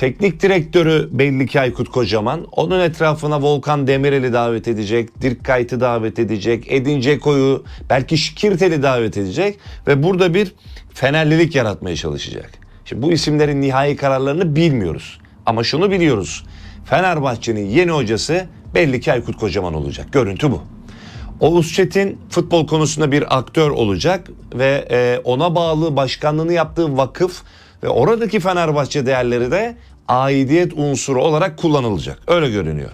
Teknik direktörü belli ki Aykut Kocaman. Onun etrafına Volkan Demirel'i davet edecek, Dirk Kuyt'ı davet edecek, Edin Dzeko'yu, belki Şikirtel'i davet edecek ve burada bir Fenerlilik yaratmaya çalışacak. Şimdi bu isimlerin nihai kararlarını bilmiyoruz. Ama şunu biliyoruz. Fenerbahçe'nin yeni hocası belli ki Aykut Kocaman olacak. Görüntü bu. Oğuz Çetin futbol konusunda bir aktör olacak ve ona bağlı başkanlığını yaptığı vakıf ve oradaki Fenerbahçe değerleri de aidiyet unsuru olarak kullanılacak. Öyle görünüyor.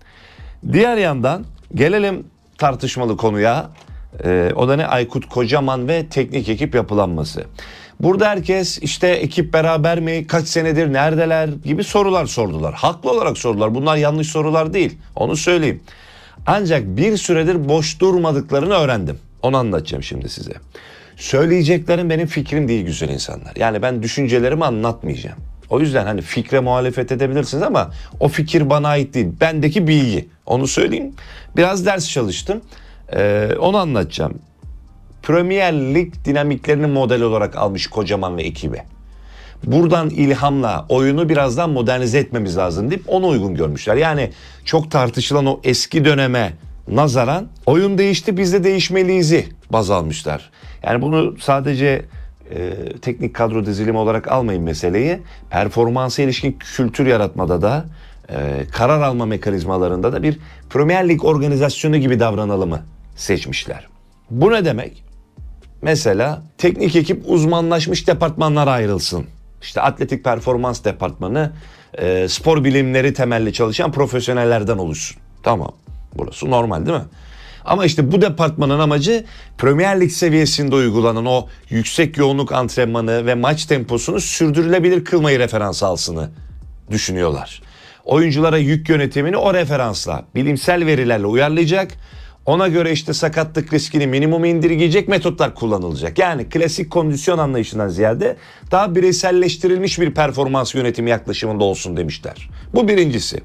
Diğer yandan gelelim tartışmalı konuya. O da ne? Aykut Kocaman ve teknik ekip yapılanması. Burada herkes işte ekip beraber mi, kaç senedir neredeler gibi sorular sordular. Haklı olarak sordular. Bunlar yanlış sorular değil. Onu söyleyeyim. Ancak bir süredir boş durmadıklarını öğrendim. Onu anlatacağım şimdi size. Söyleyeceklerim benim fikrim değil güzel insanlar. Yani ben düşüncelerimi anlatmayacağım. O yüzden hani fikre muhalefet edebilirsiniz ama o fikir bana ait değil. Bendeki bilgi. Onu söyleyeyim. Biraz ders çalıştım. Onu anlatacağım. Premier Lig dinamiklerini model olarak almış Kocaman ve ekibi. Buradan ilhamla oyunu birazdan modernize etmemiz lazım deyip onu uygun görmüşler. Yani çok tartışılan o eski döneme nazaran oyun değişti, biz de değişmeliyiz'i baz almışlar. Yani bunu sadece teknik kadro dizilimi olarak almayın meseleyi. Performansa ilişkin kültür yaratmada da karar alma mekanizmalarında da bir Premier Lig organizasyonu gibi davranalımı seçmişler. Bu ne demek? Mesela teknik ekip uzmanlaşmış departmanlara ayrılsın. İşte atletik performans departmanı spor bilimleri temelli çalışan profesyonellerden oluşsun. Tamam, burası normal değil mi? Ama işte bu departmanın amacı Premier Lig seviyesinde uygulanan o yüksek yoğunluk antrenmanı ve maç temposunu sürdürülebilir kılmayı referans alsını düşünüyorlar. Oyunculara yük yönetimini o referansla, bilimsel verilerle uyarlayacak. Ona göre işte sakatlık riskini minimuma indirgeyecek metotlar kullanılacak. Yani klasik kondisyon anlayışından ziyade daha bireyselleştirilmiş bir performans yönetimi yaklaşımında olsun demişler. Bu birincisi.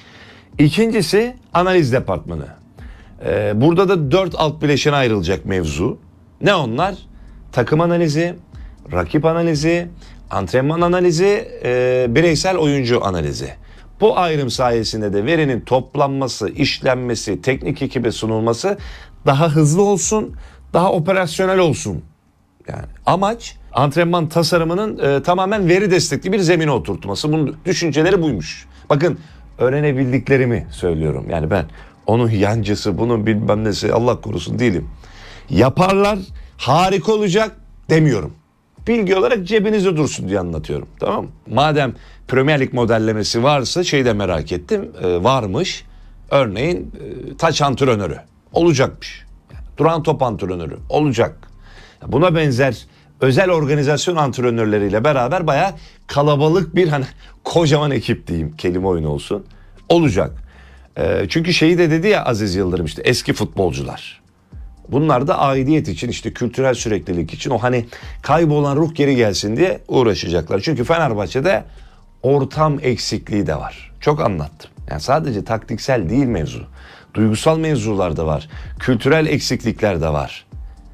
İkincisi analiz departmanı. Burada da 4 alt bileşene ayrılacak mevzu. Ne onlar? Takım analizi, rakip analizi, antrenman analizi, bireysel oyuncu analizi. Bu ayrım sayesinde de verinin toplanması, işlenmesi, teknik ekibe sunulması daha hızlı olsun, daha operasyonel olsun. Yani amaç antrenman tasarımının tamamen veri destekli bir zemine oturtması. Bunun düşünceleri buymuş. Bakın öğrenebildiklerimi söylüyorum. Yani ben onun yancısı, bunun bilmem nesi Allah korusun değilim. Yaparlar, harika olacak demiyorum. Bilgi olarak cebinizde dursun diye anlatıyorum. Tamam mı? Madem Premier Lig modellemesi varsa şeyi de merak ettim. Varmış. Örneğin taç antrenörü olacakmış. Duran top antrenörü olacak. Buna benzer özel organizasyon antrenörleriyle beraber bayağı kalabalık bir hani kocaman ekip diyeyim, kelime oyunu olsun, olacak. Çünkü şeyi de dedi ya Aziz Yıldırım, işte eski futbolcular. Bunlar da aidiyet için, işte kültürel süreklilik için, o hani kaybolan ruh geri gelsin diye uğraşacaklar. Çünkü Fenerbahçe'de ortam eksikliği de var. Çok anlattım. Yani sadece taktiksel değil mevzu. Duygusal mevzular da var. Kültürel eksiklikler de var.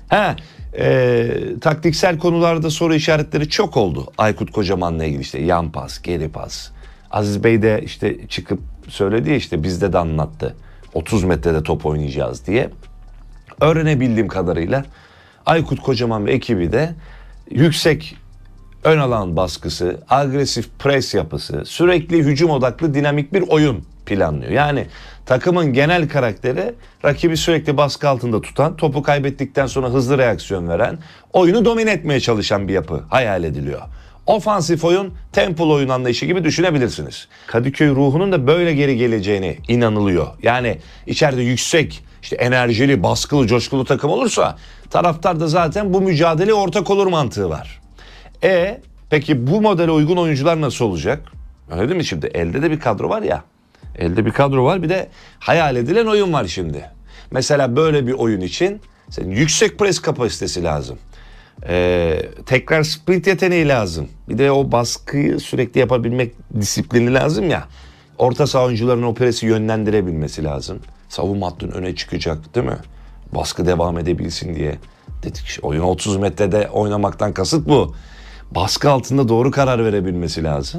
Taktiksel konularda soru işaretleri çok oldu. Aykut Kocaman'la ilgili işte yan pas, geri pas. Aziz Bey de işte çıkıp söyledi ya, işte bizde de anlattı. 30 metrede top oynayacağız diye. Öğrenebildiğim kadarıyla Aykut Kocaman ve ekibi de yüksek ön alan baskısı, agresif pres yapısı, sürekli hücum odaklı dinamik bir oyun planlıyor. Yani takımın genel karakteri rakibi sürekli baskı altında tutan, topu kaybettikten sonra hızlı reaksiyon veren, oyunu domine etmeye çalışan bir yapı hayal ediliyor. Ofansif oyun, tempolu oyun anlayışı gibi düşünebilirsiniz. Kadıköy ruhunun da böyle geri geleceğine inanılıyor. Yani içeride yüksek, işte enerjili, baskılı, coşkulu takım olursa taraftar da zaten bu mücadeleye ortak olur mantığı var. Peki bu modele uygun oyuncular nasıl olacak? Öyle değil mi şimdi? Elde de bir kadro var ya. Elde bir kadro var, bir de hayal edilen oyun var şimdi. Mesela böyle bir oyun için senin yüksek pres kapasitesi lazım. Tekrar sprint yeteneği lazım. Bir de o baskıyı sürekli yapabilmek disiplini lazım ya. Orta saha oyuncularının o presi yönlendirebilmesi lazım. Savunma hattının öne çıkacak değil mi? Baskı devam edebilsin diye. Dedik oyunu 30 metrede oynamaktan kasıt bu. Baskı altında doğru karar verebilmesi lazım.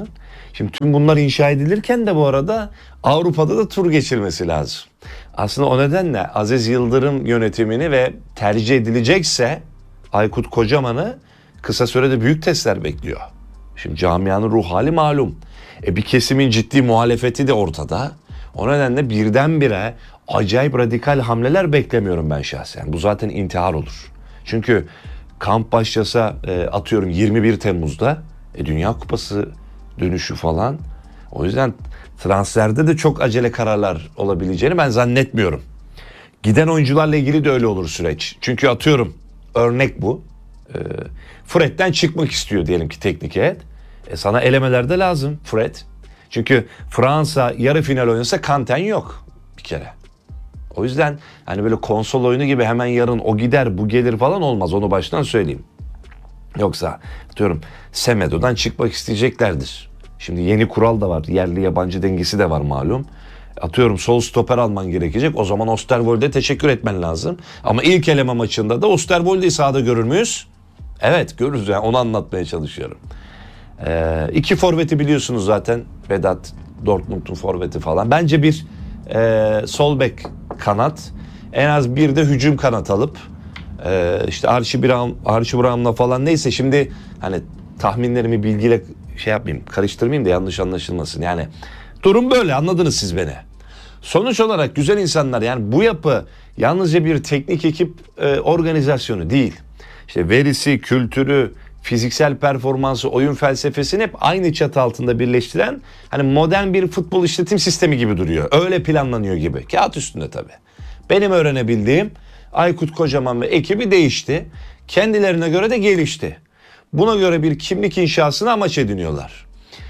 Şimdi tüm bunlar inşa edilirken de bu arada Avrupa'da da tur geçirmesi lazım. Aslında o nedenle Aziz Yıldırım yönetimini ve tercih edilecekse Aykut Kocaman'ı kısa sürede büyük testler bekliyor. Şimdi camianın ruh hali malum. Bir kesimin ciddi muhalefeti de ortada. O nedenle birdenbire acayip radikal hamleler beklemiyorum ben şahsen. Bu zaten intihar olur. Çünkü kamp başlasa atıyorum 21 Temmuz'da Dünya Kupası dönüşü falan. O yüzden transferde de çok acele kararlar olabileceğini ben zannetmiyorum. Giden oyuncularla ilgili de öyle olur süreç. Çünkü atıyorum örnek bu. Fred'den çıkmak istiyor diyelim ki teknik heyet. Sana elemelerde lazım Fred. Çünkü Fransa yarı final oynasa Kanten yok bir kere. O yüzden hani böyle konsol oyunu gibi hemen yarın o gider bu gelir falan olmaz, onu baştan söyleyeyim. Yoksa diyorum Semedo'dan çıkmak isteyeceklerdir. Şimdi yeni kural da var, yerli yabancı dengesi de var malum. Atıyorum sol stoper alman gerekecek, o zaman Osterwold'e teşekkür etmen lazım. Ama ilk eleme maçında da Osterwold'i sahada görür müyüz? Evet görürüz, yani onu anlatmaya çalışıyorum. İki forveti biliyorsunuz zaten, Vedat Dortmund'un forveti falan. Bence bir sol bek kanat, en az bir de hücum kanat alıp işte Archie Brown'la falan, neyse şimdi hani tahminlerimi bilgiyle şey yapmayayım, karıştırmayayım da yanlış anlaşılmasın. Yani durum böyle, anladınız siz beni. Sonuç olarak güzel insanlar, yani bu yapı yalnızca bir teknik ekip organizasyonu değil. İşte verisi, kültürü, fiziksel performansı, oyun felsefesini hep aynı çatı altında birleştiren hani modern bir futbol işletim sistemi gibi duruyor. Öyle planlanıyor gibi. Kağıt üstünde tabii. Benim öğrenebildiğim, Aykut Kocaman ve ekibi değişti. Kendilerine göre de gelişti. Buna göre bir kimlik inşasını amaç ediniyorlar.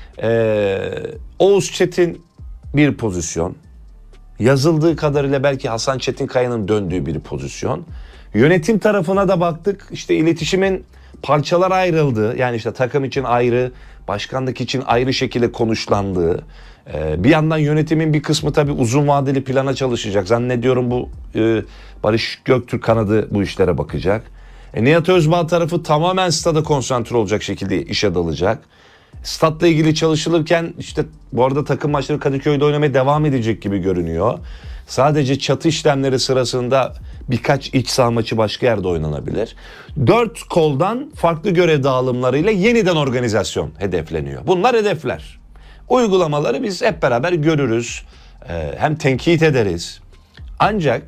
Oğuz Çetin bir pozisyon. Yazıldığı kadarıyla belki Hasan Çetinkaya'nın döndüğü bir pozisyon. Yönetim tarafına da baktık. İşte iletişimin parçalar ayrıldığı, yani işte takım için ayrı, başkanlık için ayrı şekilde konuşlandığı. Bir yandan yönetimin bir kısmı tabii uzun vadeli plana çalışacak. Zannediyorum bu Barış Göktürk kanadı bu işlere bakacak. Nihat Özbağ tarafı tamamen stada konsantre olacak şekilde işe dalacak. Statla ilgili çalışılırken işte bu arada takım maçları Kadıköy'de oynamaya devam edecek gibi görünüyor. Sadece çatı işlemleri sırasında birkaç iç saha maçı başka yerde oynanabilir. 4 koldan farklı görev dağılımlarıyla yeniden organizasyon hedefleniyor. Bunlar hedefler. Uygulamaları biz hep beraber görürüz. Hem tenkit ederiz. Ancak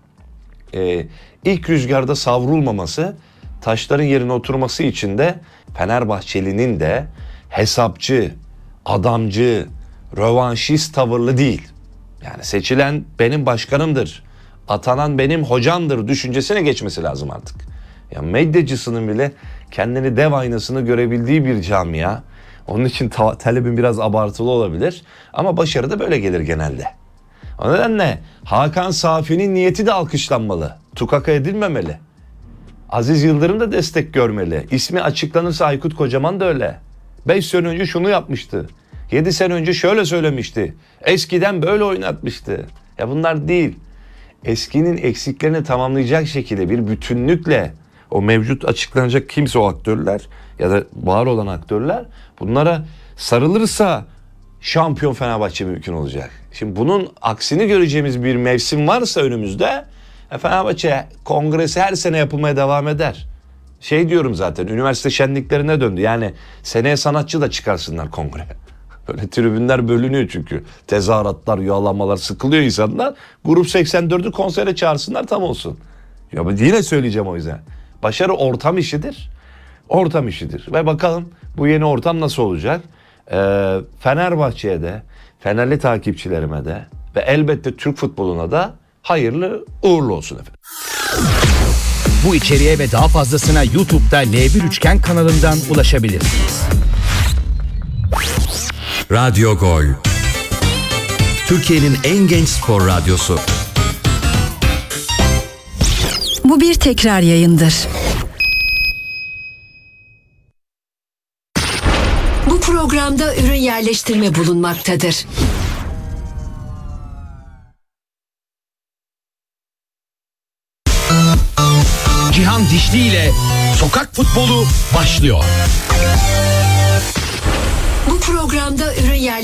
ilk rüzgarda savrulmaması, taşların yerine oturması için de Fenerbahçeli'nin de hesapçı, adamcı, rövanşist tavırlı değil. Yani seçilen benim başkanımdır, atanan benim hocamdır düşüncesine geçmesi lazım artık. Ya medyacısının bile kendini dev aynasını görebildiği bir camia. Onun için talebin biraz abartılı olabilir ama başarı da böyle gelir genelde. O nedenle Hakan Safi'nin niyeti de alkışlanmalı. Tukaka edilmemeli. Aziz Yıldırım da destek görmeli. İsmi açıklanırsa Aykut Kocaman da öyle. 5 sene önce şunu yapmıştı. 7 sene önce şöyle söylemişti. Eskiden böyle oynatmıştı. Ya bunlar değil. Eskinin eksiklerini tamamlayacak şekilde bir bütünlükle o mevcut açıklanacak kimse, o aktörler ya da var olan aktörler, bunlara sarılırsa şampiyon Fenerbahçe mümkün olacak. Şimdi bunun aksini göreceğimiz bir mevsim varsa önümüzde, Fenerbahçe kongresi her sene yapılmaya devam eder. Şey diyorum zaten, üniversite şenliklerine döndü. Yani seneye sanatçı da çıkarsınlar kongre. Böyle tribünler bölünüyor çünkü. Tezahüratlar, yuvalamalar, sıkılıyor insanlar. Grup 84'ü konsere çağırsınlar, tam olsun. Ya yine söyleyeceğim o yüzden. Başarı ortam işidir. Ortam işidir. Ve bakalım bu yeni ortam nasıl olacak? Fenerbahçe'ye de, Fenerli takipçilerime de ve elbette Türk futboluna da hayırlı uğurlu olsun efendim. Bu içeriğe ve daha fazlasına YouTube'da L1 Üçgen kanalından ulaşabilirsiniz. Radyo Gol, Türkiye'nin en genç spor radyosu. Bu bir tekrar yayındır. Bu programda ürün yerleştirme bulunmaktadır. Cihan Dişli ile Sokak Futbolu başlıyor. Bu Bu programda ürün